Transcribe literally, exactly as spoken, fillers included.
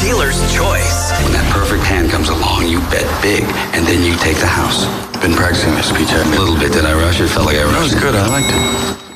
dealer's choice. When that perfect hand comes along, you bet big, and then you take the house. Been practicing my speech a little bit. Did I rush it? Felt like I rushed it. That was good. I liked it.